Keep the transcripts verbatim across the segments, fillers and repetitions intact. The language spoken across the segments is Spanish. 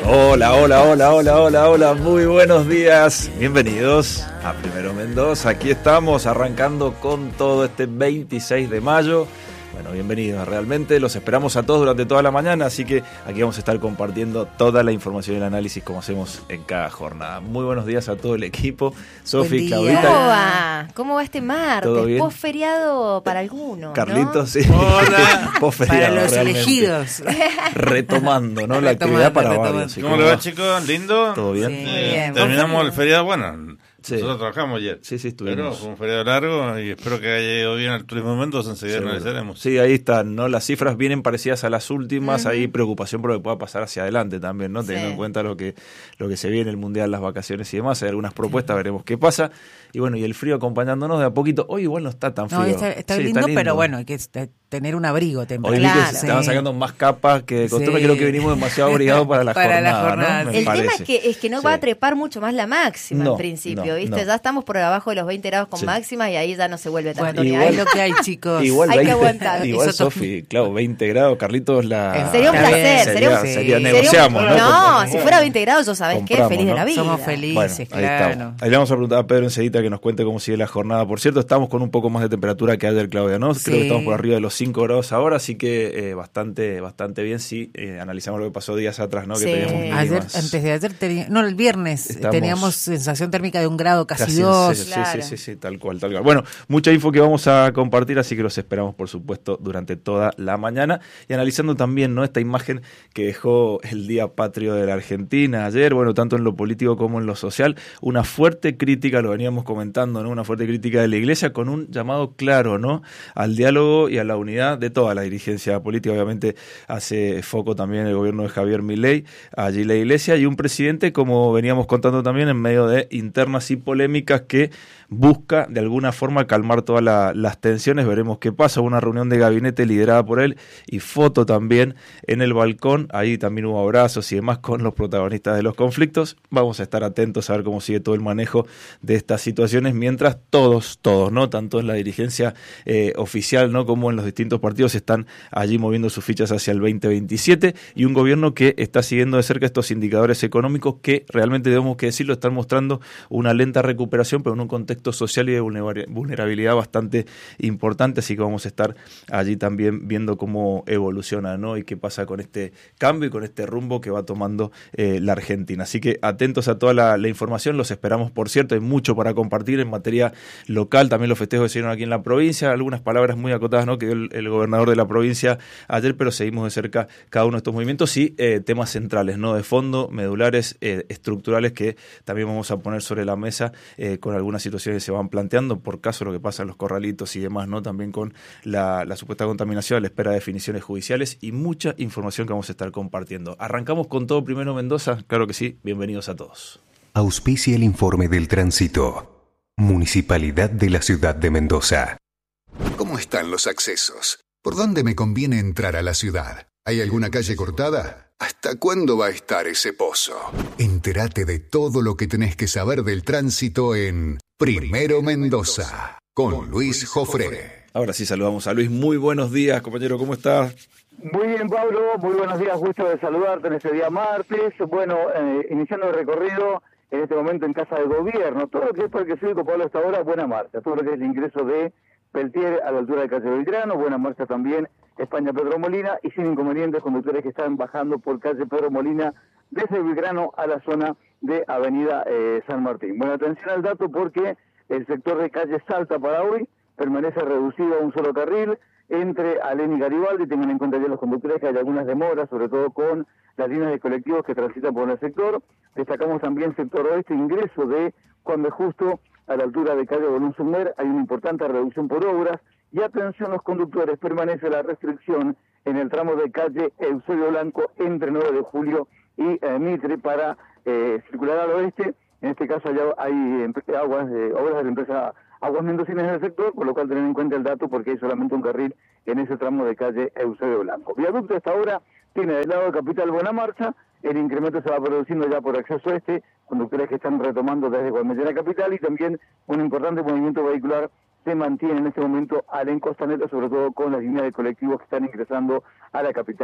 Hola, hola, hola, hola, hola, hola, muy buenos días. Bienvenidos a Primero Mendoza. Aquí estamos arrancando con todo este veintiséis de mayo. Bueno, bienvenidos realmente, los esperamos a todos durante toda la mañana, así que aquí vamos a estar compartiendo toda la información y el análisis como hacemos en cada jornada. Muy buenos días a todo el equipo. Sofi, Claudita. ¿Cómo va? ¿Cómo va este martes? ¿Todo bien? Post feriado para algunos, Carlitos, ¿no? sí. Hola. Post feriado, Para los realmente. elegidos. Retomando, ¿no? La Retomando, actividad para retomando. varios. ¿Sí? ¿Cómo le va, chicos? ¿Lindo? ¿Todo bien? Sí. Eh, Bien. terminamos Buen el feriado, bueno, Sí. nosotros trabajamos ayer. Sí, sí, Pero estuvimos. fue un feriado largo y espero que haya ido bien al turismo Mendoza, enseguida Seguro. analizaremos. Sí, ahí están, ¿no? Las cifras vienen parecidas a las últimas, Ujú. hay preocupación por lo que pueda pasar hacia adelante también, ¿no? Sí. Teniendo en cuenta lo que, lo que se viene, el Mundial, las vacaciones y demás, hay algunas propuestas, veremos qué pasa. Y bueno, y el frío acompañándonos de a poquito, hoy igual no está tan frío. No, está, está Sí, lindo, pero bueno, hay que est- tener un abrigo temprano. Hoy vi que Claro. se estaban Sí. sacando más capas que de costumbre, Sí. creo que venimos demasiado abrigados para la Para la jornada, jornada, ¿no? sí. Me El parece. tema es que, es que no Sí. va a trepar mucho más la máxima No, en principio, no, ¿viste? no. Ya estamos por abajo de los veinte grados con Sí. máxima y ahí ya no se vuelve tanto. Bueno, ni igual ahí. lo que hay, chicos. Igual Hay que veinte, aguantar. igual Eso to- Sofi, claro, veinte grados, Carlitos la... Sería un Está placer, bien, sería sería, un- sí. sería Sería negociamos, No, ¿no? Como- si fuera veinte grados, yo sabés qué, compramos, feliz de ¿no? la vida. Somos Bueno, felices, ahí claro. estamos. Ahí le vamos a preguntar a Pedro enseguida que nos cuente cómo sigue la jornada. Por cierto, estamos con un poco más de temperatura que ayer, Claudia, ¿no? Creo Sí. que estamos por arriba de los cinco grados ahora, así que eh, bastante bastante bien si eh, analizamos lo que pasó días atrás, ¿no? Que Sí. teníamos mínimas. Ayer, antes de ayer, teni- no, el viernes Estamos- teníamos sensación térmica de un grado, casi, Casi en dos. serio, Claro. Sí, sí, sí, sí, tal cual, tal cual. Bueno, mucha info que vamos a compartir, así que los esperamos, por supuesto, durante toda la mañana. Y analizando también, ¿no? Esta imagen que dejó el Día Patrio de la Argentina ayer, bueno, tanto en lo político como en lo social, una fuerte crítica, lo veníamos comentando, ¿no? Una fuerte crítica de la Iglesia con un llamado claro, ¿no? Al diálogo y a la unidad de toda la dirigencia política. Obviamente hace foco también el gobierno de Javier Milei, allí la Iglesia, y un presidente, como veníamos contando también, en medio de internas y polémicas que busca de alguna forma calmar todas la, las tensiones. Veremos qué pasa. Una reunión de gabinete liderada por él y foto también en el balcón. Ahí también hubo abrazos y demás con los protagonistas de los conflictos. Vamos a estar atentos a ver cómo sigue todo el manejo de estas situaciones mientras todos, todos, ¿no? Tanto en la dirigencia eh, oficial, ¿no? Como en los distintos partidos están allí moviendo sus fichas hacia el veinte veintisiete y un gobierno que está siguiendo de cerca estos indicadores económicos que realmente, debemos que decirlo, están mostrando una lenta recuperación, pero en un contexto social y de vulnerabilidad bastante importante, así que vamos a estar allí también viendo cómo evoluciona, ¿no? Y qué pasa con este cambio y con este rumbo que va tomando eh, la Argentina. Así que atentos a toda la, la información, los esperamos, por cierto, hay mucho para compartir en materia local, también los festejos que se dieron aquí en la provincia, algunas palabras muy acotadas, ¿no? Que dio el, el gobernador de la provincia ayer, pero seguimos de cerca cada uno de estos movimientos y eh, temas centrales, ¿no? De fondo, medulares, eh, estructurales que también vamos a poner sobre la mesa eh, con algunas situaciones que se van planteando, por caso lo que pasa en los corralitos y demás, ¿no? También con la, la supuesta contaminación a la espera de definiciones judiciales y mucha información que vamos a estar compartiendo. Arrancamos con todo primero Mendoza, claro que sí, bienvenidos a todos. Auspicia el informe del tránsito. Municipalidad de la Ciudad de Mendoza. ¿Cómo están los accesos? ¿Por dónde me conviene entrar a la ciudad? ¿Hay alguna calle cortada? ¿Hasta cuándo va a estar ese pozo? Entérate de todo lo que tenés que saber del tránsito en Primero Mendoza, con Luis Jofré. Ahora sí saludamos a Luis. Muy buenos días, compañero, ¿cómo estás? Muy bien, Pablo, muy buenos días, gusto de saludarte en este día martes. Bueno, eh, iniciando el recorrido en este momento en Casa de Gobierno, todo lo que es Parque Cívico, Pablo, hasta ahora, buena marcha. Todo lo que es el ingreso de Peltier a la altura de Calle Belgrano, buena marcha también España Pedro Molina, y sin inconvenientes conductores que están bajando por Calle Pedro Molina desde Belgrano a la zona de Avenida eh, San Martín. Bueno, atención al dato porque el sector de Calle Salta para hoy permanece reducido a un solo carril entre Alén y Garibaldi. Tengan en cuenta ya los conductores que hay algunas demoras, sobre todo con las líneas de colectivos que transitan por el sector. Destacamos también sector oeste, ingreso de Juan B. Justo a la altura de calle Bolón Sumer, hay una importante reducción por obras. Y atención los conductores, permanece la restricción en el tramo de calle Eusebio Blanco entre nueve de julio y eh, Mitre para eh, circular al oeste. En este caso ya hay eh, aguas, eh, obras de la empresa Aguas Mendocinas en el sector, por lo cual tener en cuenta el dato porque hay solamente un carril en ese tramo de calle Eusebio Blanco. Viaducto hasta ahora tiene del lado de Capital buena marcha, el incremento se va produciendo ya por acceso este, conductores que están retomando desde Guadalmedina Capital, y también un importante movimiento vehicular se mantiene en este momento al en Costanera, sobre todo con las líneas de colectivos que están ingresando a la capital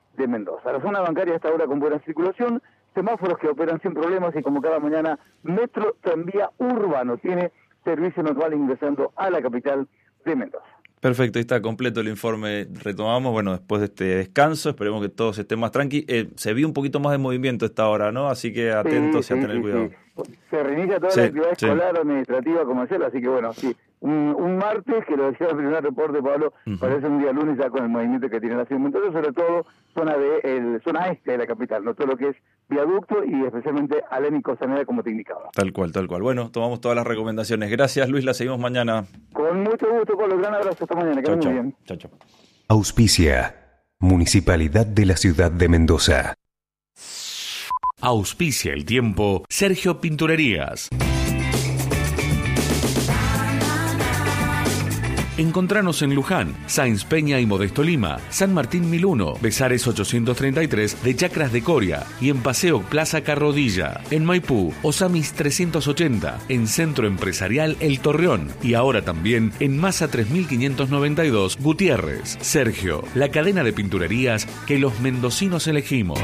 de Mendoza. La zona bancaria está ahora con buena circulación, semáforos que operan sin problemas y como cada mañana, Metro Tranvía Urbano tiene servicio normal ingresando a la capital de Mendoza. Perfecto, ahí está completo el informe. Retomamos, bueno, después de este descanso, esperemos que todos estén más tranqui. Eh, se vio un poquito más de movimiento esta hora, ¿no? Así que atentos sí, y a sí, tener sí, cuidado. Sí. Se reinicia toda Sí, la actividad sí. escolar, administrativa, comercial, así que bueno, sí. Un, un martes, que lo decía el primer reporte, Pablo, uh-huh. parece un día lunes ya con el movimiento que tiene la ciudad, entonces sobre todo zona de el, zona este de la capital, no todo lo que es viaducto y especialmente Alén y Costanera, como te indicaba. Tal cual, tal cual. Bueno, tomamos todas las recomendaciones. Gracias, Luis, la seguimos mañana. Con mucho gusto, Pablo, gran abrazo, hasta mañana, que Chau, muy chau. bien. Chau, chau. Auspicia. Municipalidad de la Ciudad de Mendoza. Auspicia el tiempo Sergio Pinturerías. Encontranos en Luján, Sáenz Peña y Modesto Lima, San Martín mil uno, Besares ochocientos treinta y tres de Chacras de Coria y en Paseo Plaza Carrodilla. En Maipú, Osamis trescientos ochenta, en Centro Empresarial El Torreón y ahora también en Masa tres mil quinientos noventa y dos, Gutiérrez. Sergio, la cadena de pinturerías que los mendocinos elegimos.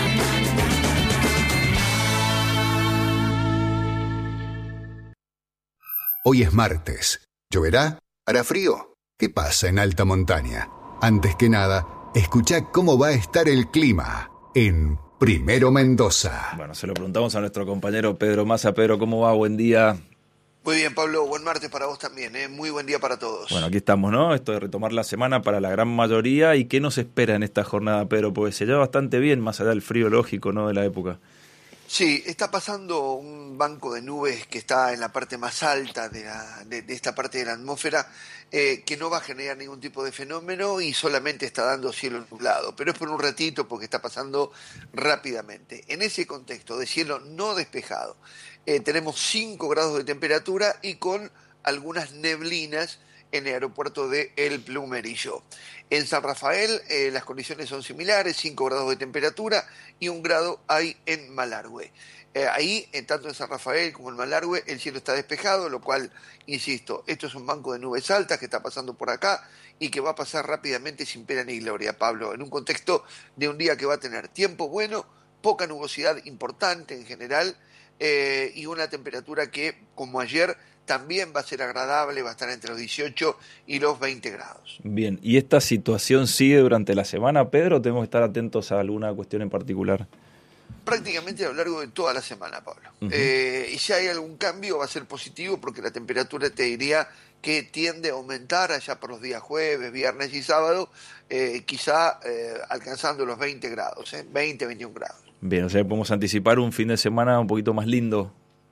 Hoy es martes. ¿Lloverá? ¿Hará frío? ¿Qué pasa en alta montaña? Antes que nada, escuchá cómo va a estar el clima en Primero Mendoza. Bueno, se lo preguntamos a nuestro compañero Pedro Massa. Pedro, ¿cómo va? Buen día. Muy bien, Pablo, buen martes para vos también, ¿eh? Muy buen día para todos. Bueno, aquí estamos, ¿no? Esto de retomar la semana para la gran mayoría. ¿Y qué nos espera en esta jornada, Pedro? Porque se lleva bastante bien, más allá del frío lógico, ¿no?, de la época. Sí, está pasando un banco de nubes que está en la parte más alta de, la, de, de esta parte de la atmósfera, eh, que no va a generar ningún tipo de fenómeno y solamente está dando cielo nublado, pero es por un ratito porque está pasando rápidamente. En ese contexto de cielo no despejado, eh, tenemos cinco grados de temperatura y con algunas neblinas en el aeropuerto de El Plumerillo. En San Rafael eh, las condiciones son similares, cinco grados de temperatura y un grado hay en Malargüe. Eh, ahí, eh, tanto en San Rafael como en Malargüe, el cielo está despejado, lo cual, insisto, esto es un banco de nubes altas que está pasando por acá y que va a pasar rápidamente sin pena ni gloria, Pablo, en un contexto de un día que va a tener tiempo bueno, poca nubosidad importante en general eh, y una temperatura que, como ayer, también va a ser agradable, va a estar entre los dieciocho y los veinte grados. Bien, ¿y esta situación sigue durante la semana, Pedro, o tenemos que estar atentos a alguna cuestión en particular? Prácticamente a lo largo de toda la semana, Pablo. Uh-huh. Eh, y si hay algún cambio va a ser positivo porque la temperatura te diría que tiende a aumentar allá por los días jueves, viernes y sábado, eh, quizá eh, alcanzando los veinte grados, ¿eh? veinte, veintiún grados. Bien, o sea, podemos anticipar un fin de semana un poquito más lindo.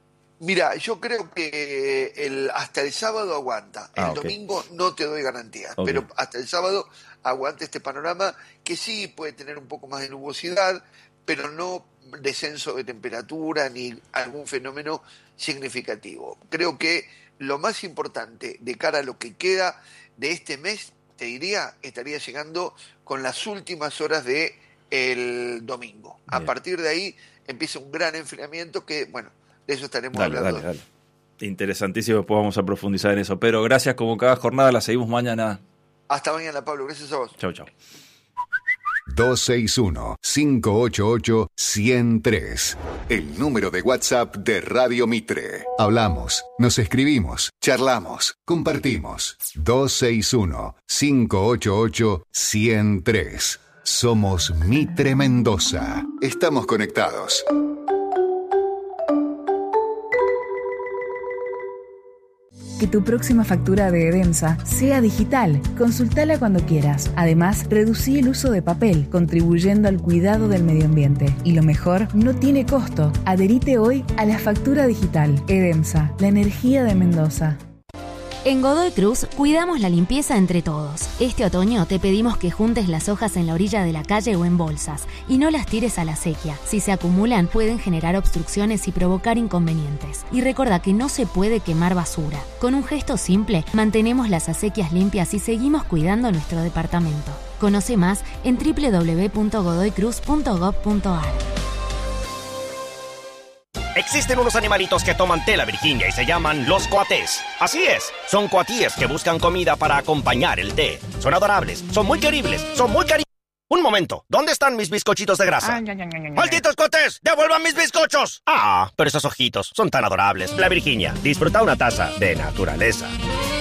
Mira, yo creo que el, hasta el sábado aguanta. El ah, okay. domingo no te doy garantías, okay. pero hasta el sábado aguanta este panorama que sí puede tener un poco más de nubosidad, pero no descenso de temperatura ni algún fenómeno significativo. Creo que lo más importante de cara a lo que queda de este mes, te diría, estaría llegando con las últimas horas de el domingo. Bien. A partir de ahí empieza un gran enfriamiento que, bueno, de eso estaremos dale, hablando. Dale, dale. Interesantísimo, después vamos a profundizar en eso. Pero gracias como cada jornada, la seguimos mañana. Hasta mañana, Pablo. Gracias a vos. Chau, chau. dos seis uno, cinco ocho ocho, uno cero tres. El número de WhatsApp de Radio Mitre. Hablamos, nos escribimos, charlamos, compartimos. dos seis uno, cinco ocho ocho, uno cero tres. Somos Mitre Mendoza. Estamos conectados. Que tu próxima factura de Edemsa sea digital. Consultala cuando quieras. Además, reducí el uso de papel, contribuyendo al cuidado del medio ambiente. Y lo mejor, no tiene costo. Adherite hoy a la factura digital. Edemsa, la energía de Mendoza. En Godoy Cruz cuidamos la limpieza entre todos. Este otoño te pedimos que juntes las hojas en la orilla de la calle o en bolsas y no las tires a la sequía. Si se acumulan, pueden generar obstrucciones y provocar inconvenientes. Y recuerda que no se puede quemar basura. Con un gesto simple, mantenemos las acequias limpias y seguimos cuidando nuestro departamento. Conoce más en doble u doble u doble u punto godoy cruz punto gob punto a r. Existen unos animalitos que toman té la Virginia y se llaman los coatés. Así es, son coatíes que buscan comida para acompañar el té. Son adorables, son muy queribles, son muy cariñosos. Un momento, ¿dónde están mis bizcochitos de grasa? Ay, ay, ay, ay, ay. ¡Malditos cotes! ¡Devuelvan mis bizcochos! Ah, pero esos ojitos son tan adorables. La Virginia, disfruta una taza de naturaleza.